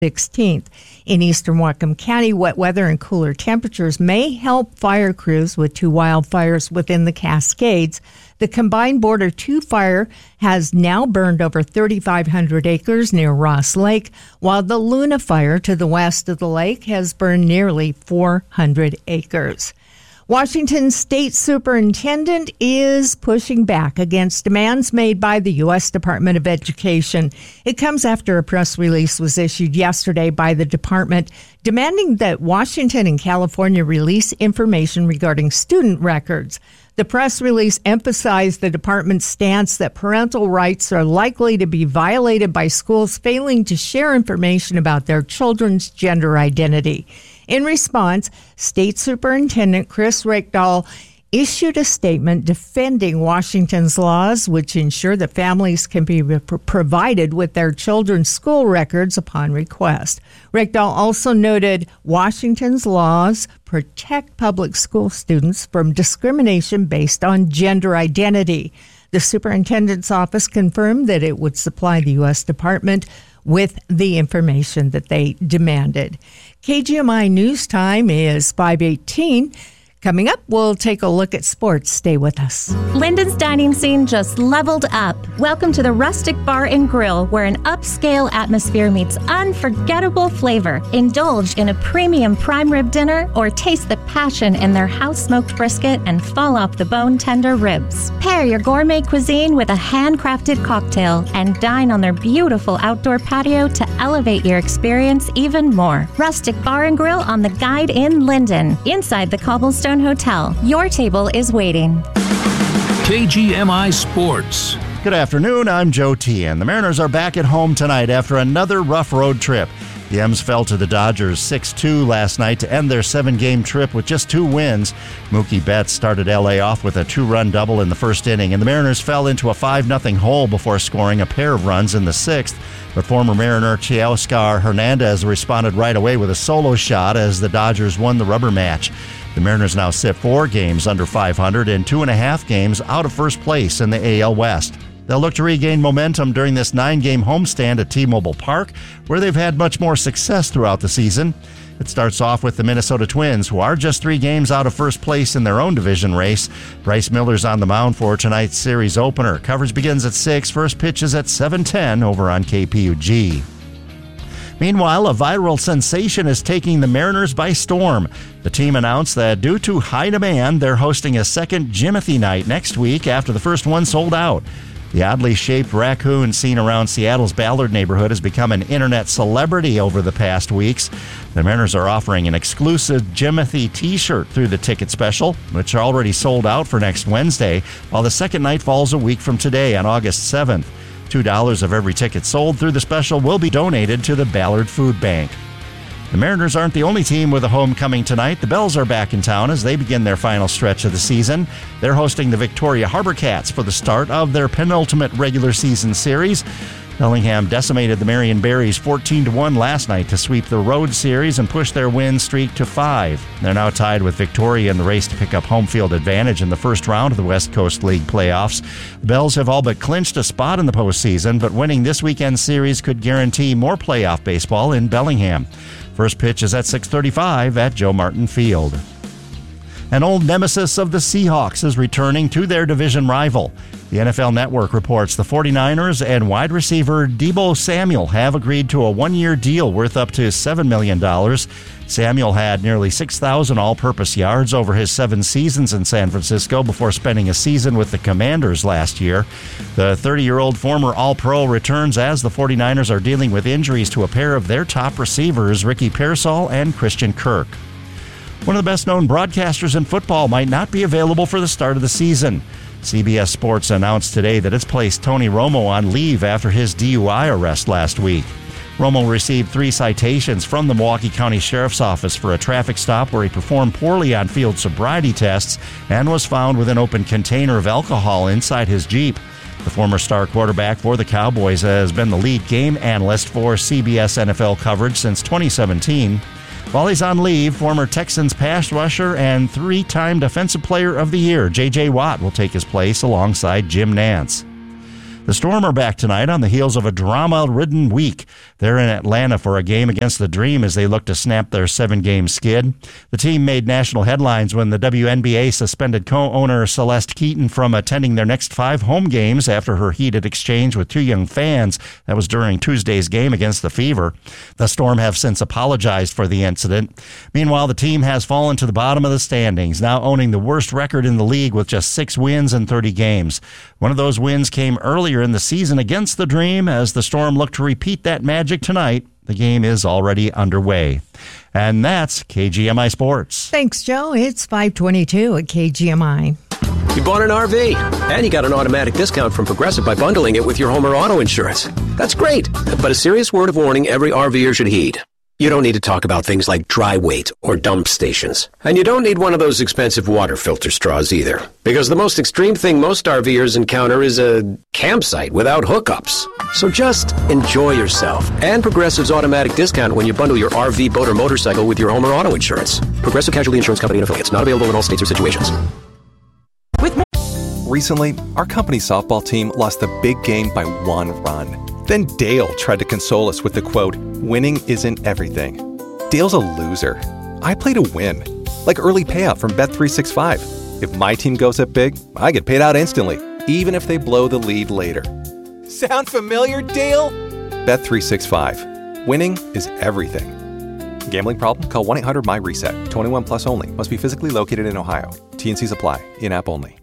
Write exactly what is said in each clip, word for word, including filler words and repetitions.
sixteenth. In eastern Whatcom County, wet weather and cooler temperatures may help fire crews with two wildfires within the Cascades. The combined Border two fire has now burned over thirty-five hundred acres near Ross Lake, while the Luna fire to the west of the lake has burned nearly four hundred acres. Washington State Superintendent is pushing back against demands made by the U S Department of Education. It comes after a press release was issued yesterday by the department demanding that Washington and California release information regarding student records. The press release emphasized the department's stance that parental rights are likely to be violated by schools failing to share information about their children's gender identity. In response, State Superintendent Chris Rickdahl issued a statement defending Washington's laws, which ensure that families can be re- provided with their children's school records upon request. Rickdahl also noted Washington's laws protect public school students from discrimination based on gender identity. The superintendent's office confirmed that it would supply the U S Department with the information that they demanded. K G M I News Time is five eighteen. Coming up, we'll take a look at sports. Stay with us. Linden's dining scene just leveled up. Welcome to the Rustic Bar and Grill, where an upscale atmosphere meets unforgettable flavor. Indulge in a premium prime rib dinner or taste the passion in their house-smoked brisket and fall off the bone tender ribs. Pair your gourmet cuisine with a handcrafted cocktail and dine on their beautiful outdoor patio to elevate your experience even more. Rustic Bar and Grill on the Guide in Linden, inside the Cobblestone Hotel. Your table is waiting. K G M I Sports. Good afternoon, I'm Joe Tian. The Mariners are back at home tonight after another rough road trip. The M's fell to the Dodgers six two last night to end their seven-game trip with just two wins. Mookie Betts started L A off with a two-run double in the first inning, and the Mariners fell into a five nothing hole before scoring a pair of runs in the sixth. But former Mariner Teoscar Hernandez responded right away with a solo shot as the Dodgers won the rubber match. The Mariners now sit four games under five hundred and two and a half games out of first place in the A L West. They'll look to regain momentum during this nine-game homestand at T-Mobile Park, where they've had much more success throughout the season. It starts off with the Minnesota Twins, who are just three games out of first place in their own division race. Bryce Miller's on the mound for tonight's series opener. Coverage begins at six. First pitch is at seven ten over on K P U G. Meanwhile, a viral sensation is taking the Mariners by storm. The team announced that due to high demand, they're hosting a second Jimothy night next week after the first one sold out. The oddly shaped raccoon seen around Seattle's Ballard neighborhood has become an internet celebrity over the past weeks. The Mariners are offering an exclusive Jimothy t-shirt through the ticket special, which are already sold out for next Wednesday, while the second night falls a week from today on August seventh. two dollars of every ticket sold through the special will be donated to the Ballard Food Bank. The Mariners aren't the only team with a homecoming tonight. The Bells are back in town as they begin their final stretch of the season. They're hosting the Victoria Harbor Cats for the start of their penultimate regular season series. Bellingham decimated the Marion Berries fourteen to one last night to sweep the road series and push their win streak to five. They're now tied with Victoria in the race to pick up home field advantage in the first round of the West Coast League playoffs. The Bells have all but clinched a spot in the postseason, but winning this weekend's series could guarantee more playoff baseball in Bellingham. First pitch is at six thirty-five at Joe Martin Field. An old nemesis of the Seahawks is returning to their division rival. The N F L Network reports the 49ers and wide receiver Deebo Samuel have agreed to a one-year deal worth up to seven million dollars. Samuel had nearly six thousand all-purpose yards over his seven seasons in San Francisco before spending a season with the Commanders last year. The thirty-year-old former All-Pro returns as the 49ers are dealing with injuries to a pair of their top receivers, Ricky Pearsall and Christian Kirk. One of the best-known broadcasters in football might not be available for the start of the season. C B S Sports announced today that it's placed Tony Romo on leave after his D U I arrest last week. Romo received three citations from the Milwaukee County Sheriff's Office for a traffic stop where he performed poorly on field sobriety tests and was found with an open container of alcohol inside his Jeep. The former star quarterback for the Cowboys has been the lead game analyst for C B S N F L coverage since twenty seventeen. While he's on leave, former Texans pass rusher and three-time Defensive Player of the Year J J Watt will take his place alongside Jim Nantz. The Storm are back tonight on the heels of a drama-ridden week. They're in Atlanta for a game against the Dream as they look to snap their seven-game skid. The team made national headlines when the W N B A suspended co-owner Celeste Keaton from attending their next five home games after her heated exchange with two young fans. That was during Tuesday's game against the Fever. The Storm have since apologized for the incident. Meanwhile, the team has fallen to the bottom of the standings, now owning the worst record in the league with just six wins in thirty games. One of those wins came earlier in the season against the Dream as the Storm look to repeat that magic tonight. The game is already underway. And that's K G M I Sports. Thanks, Joe. It's five twenty-two at K G M I. You bought an R V, and you got an automatic discount from Progressive by bundling it with your home or auto insurance. That's great, but a serious word of warning every RVer should heed. You don't need to talk about things like dry weight or dump stations. And you don't need one of those expensive water filter straws either. Because the most extreme thing most RVers encounter is a campsite without hookups. So just enjoy yourself. And Progressive's automatic discount when you bundle your R V, boat, or motorcycle with your home or auto insurance. Progressive Casualty Insurance Company and Affiliates. Not available in all states or situations. Recently, our company's softball team lost the big game by one run. Then Dale tried to console us with the quote, "Winning isn't everything." Dale's a loser. I play to win. Like early payout from Bet three sixty-five. If my team goes up big, I get paid out instantly, even if they blow the lead later. Sound familiar, Dale? Bet three sixty-five. Winning is everything. Gambling problem? Call one eight hundred M Y reset. twenty-one plus only. Must be physically located in Ohio. T and C's apply. In-app only.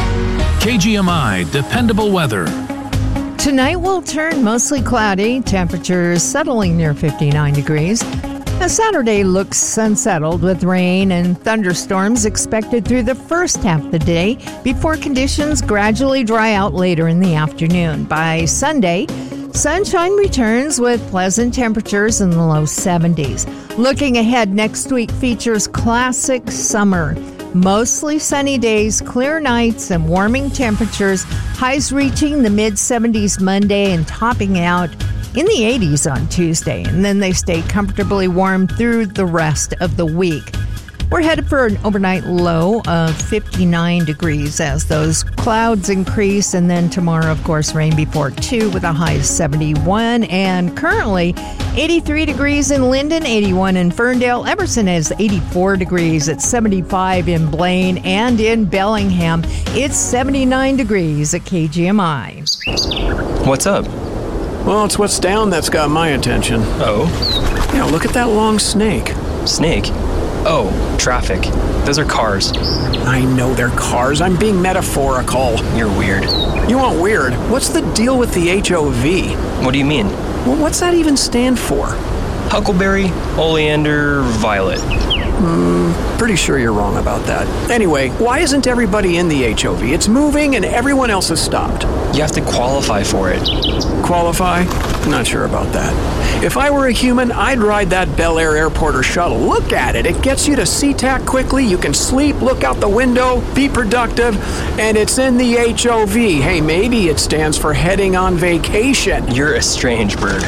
K G M I Dependable Weather. Tonight will turn mostly cloudy, temperatures settling near fifty-nine degrees. A Saturday looks unsettled with rain and thunderstorms expected through the first half of the day before conditions gradually dry out later in the afternoon. By Sunday, sunshine returns with pleasant temperatures in the low seventies. Looking ahead, next week features classic summer. Mostly sunny days, clear nights, and warming temperatures. Highs reaching the mid-seventies Monday and topping out in the eighties on Tuesday. And then they stay comfortably warm through the rest of the week. We're headed for an overnight low of fifty-nine degrees as those clouds increase. And then tomorrow, of course, rain before two with a high of seventy-one. And currently, eighty-three degrees in Linden, eighty-one in Ferndale. Emerson is eighty-four degrees at seventy-five in Blaine. And in Bellingham, it's seventy-nine degrees at K G M I. What's up? Well, it's what's down that's got my attention. Oh? Yeah, look at that long snake. Snake? Oh, traffic. Those are cars. I know they're cars. I'm being metaphorical. You're weird. You want weird? What's the deal with the H O V? What do you mean? Well, what's that even stand for? Huckleberry, oleander, violet. Hmm, pretty sure you're wrong about that. Anyway, why isn't everybody in the H O V? It's moving and everyone else has stopped. You have to qualify for it. Qualify? Not sure about that. If I were a human, I'd ride that Bel Air airport or shuttle. Look at it. It gets you to SeaTac quickly. You can sleep, look out the window, be productive, and it's in the H O V. Hey, maybe it stands for heading on vacation. You're a strange bird.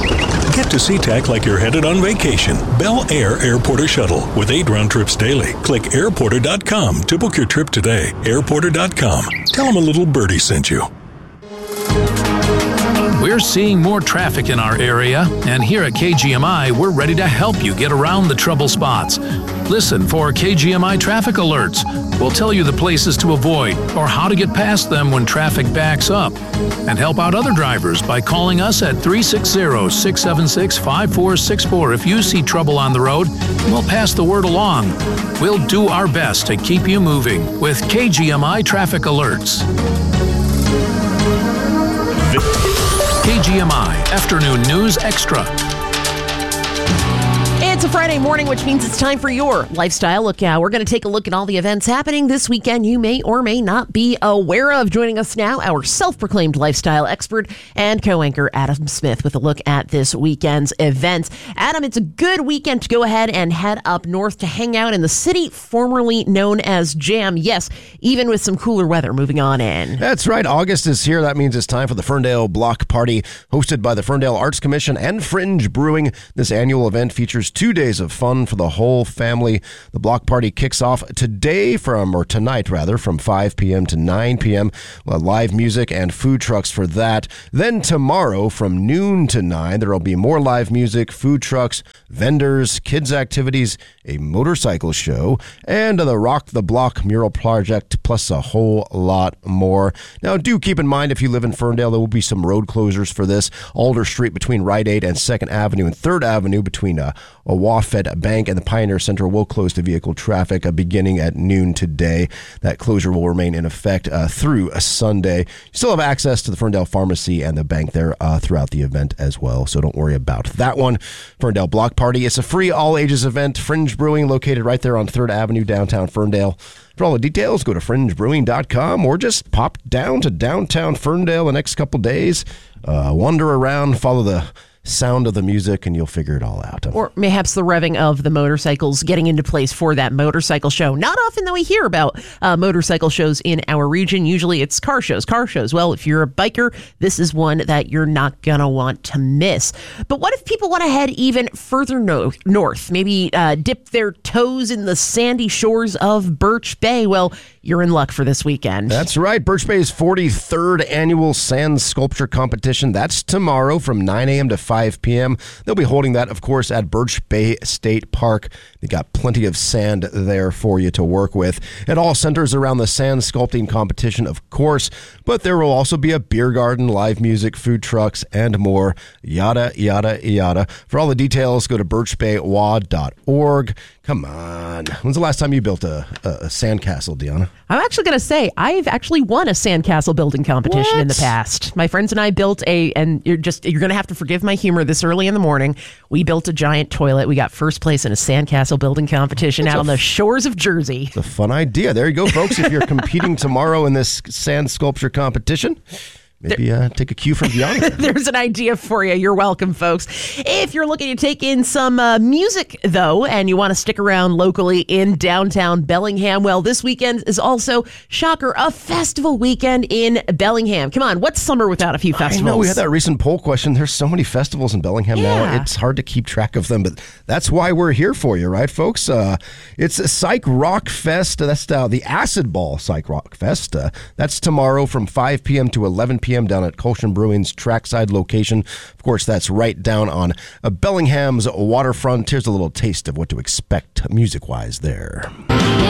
Get to SeaTac like you're headed on vacation. Bel Air Airport or Shuttle with eight round trips daily. Click airporter dot com to book your trip today. airporter dot com. Tell them a little birdie sent you. We're seeing more traffic in our area, and here at K G M I, we're ready to help you get around the trouble spots. Listen for K G M I traffic alerts. We'll tell you the places to avoid or how to get past them when traffic backs up. And help out other drivers by calling us at three six zero, six seven six, five four six four if you see trouble on the road. We'll pass the word along. We'll do our best to keep you moving with K G M I traffic alerts. K G M I Afternoon News Extra. It's a Friday morning, which means it's time for your Lifestyle Lookout. We're going to take a look at all the events happening this weekend you may or may not be aware of. Joining us now, our self-proclaimed lifestyle expert and co-anchor Adam Smith with a look at this weekend's events. Adam, it's a good weekend to go ahead and head up north to hang out in the city formerly known as Jam. Yes, even with some cooler weather moving on in. That's right. August is here. That means it's time for the Ferndale Block Party, hosted by the Ferndale Arts Commission and Fringe Brewing. This annual event features two two days of fun for the whole family. The block party kicks off today from, or tonight rather, from five p.m. to nine p.m. We'll have live music and food trucks for that. Then tomorrow from noon to nine, there will be more live music, food trucks, vendors, kids activities, a motorcycle show, and the Rock the Block mural project, plus a whole lot more. Now, do keep in mind, if you live in Ferndale, there will be some road closures for this. Alder Street between Rite Aid and second Avenue and third Avenue between uh, a Wafed Bank and the Pioneer Center will close to vehicle traffic uh, beginning at noon today. That closure will remain in effect uh, through a Sunday. You still have access to the Ferndale Pharmacy and the bank there uh, throughout the event as well, so don't worry about that one. Ferndale Block Party, it's a free all-ages event. Fringe Brewing, located right there on third Avenue, downtown Ferndale. For all the details, go to fringe brewing dot com or just pop down to downtown Ferndale the next couple days. Uh, wander around, follow the sound of the music, and you'll figure it all out. Or perhaps the revving of the motorcycles getting into place for that motorcycle show. Not often that we hear about uh, motorcycle shows in our region. Usually it's car shows, car shows. Well, if you're a biker, this is one that you're not going to want to miss. But what if people want to head even further no- north? Maybe uh, dip their toes in the sandy shores of Birch Bay? Well, you're in luck for this weekend. That's right. Birch Bay's forty-third annual sand sculpture competition. That's tomorrow from nine a.m. to five p.m. They'll be holding that, of course, at Birch Bay State Park. They got plenty of sand there for you to work with. It all centers around the sand sculpting competition, of course, but there will also be a beer garden, live music, food trucks, and more. Yada, yada, yada. For all the details, go to birch bay w a dot org. Come on. When's the last time you built a, a, a sandcastle, Deanna? I'm actually going to say I've actually won a sandcastle building competition What? in the past. My friends and I built a, and you're just, you're going to have to forgive my humor this early in the morning. We built a giant toilet. We got first place in a sandcastle building competition That's out a on the shores of Jersey. It's a fun idea. There you go, folks. If you're competing tomorrow in this sand sculpture competition, maybe uh, take a cue from Bianca. There's an idea for you. You're welcome, folks. If you're looking to take in some uh, music, though, and you want to stick around locally in downtown Bellingham, well, this weekend is also, shocker, a festival weekend in Bellingham. Come on, what's summer without a few festivals? I know, we had that recent poll question. There's so many festivals in Bellingham Yeah. now. It's hard to keep track of them, but that's why we're here for you, right, folks? Uh, it's a Psych Rock Fest. That's uh, the Acid Ball Psych Rock Fest. Uh, that's tomorrow from five p.m. to eleven p.m. down at Colshan Brewing's trackside location. Of course, that's right down on uh, Bellingham's waterfront. Here's a little taste of what to expect music-wise there.